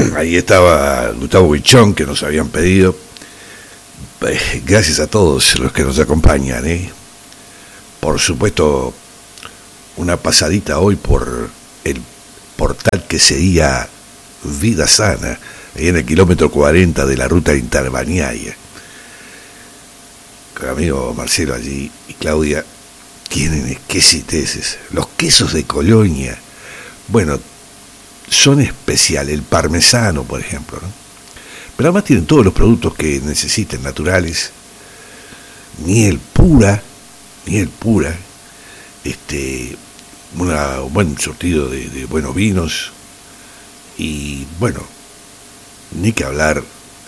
Ahí estaba Gustavo Huichón, que nos habían pedido. Gracias a todos los que nos acompañan, ¿eh? Por supuesto, una pasadita hoy por el portal que sería Vida Sana, ahí en el kilómetro 40 de la ruta interbaniaria. Con el amigo Marcelo allí y Claudia tienen exquisiteces. Los quesos de Colonia, bueno, son especiales. El parmesano, por ejemplo, ¿no? Pero además tienen todos los productos que necesiten, naturales. Miel pura, un buen surtido de buenos vinos. Y bueno, ni que hablar,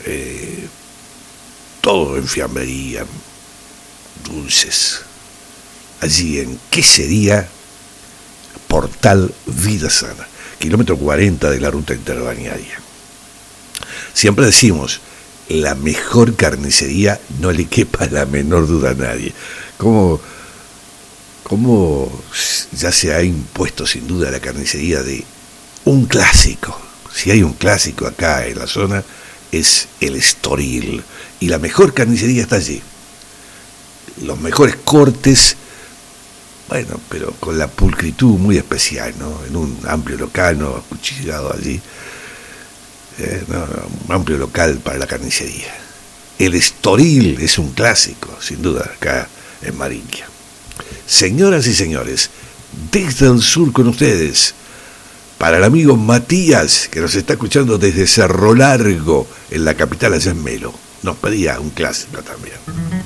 todo en fiambrería, dulces. Allí en Quesería Portal Vida Sana, kilómetro 40 de la ruta interbaniaria. Siempre decimos, la mejor carnicería, no le quepa la menor duda a nadie. Como ya se ha impuesto sin duda la carnicería de un clásico. Si hay un clásico acá en la zona, es el Estoril. Y la mejor carnicería está allí. Los mejores cortes, bueno, pero con la pulcritud muy especial, ¿no? En un amplio local, no acuchillado allí. Un amplio local para la carnicería. El Estoril es un clásico, sin duda, acá en Marindia. Señoras y señores, desde el sur con ustedes, para el amigo Matías, que nos está escuchando desde Cerro Largo, en la capital, allá en Melo. Nos pedía un clásico también.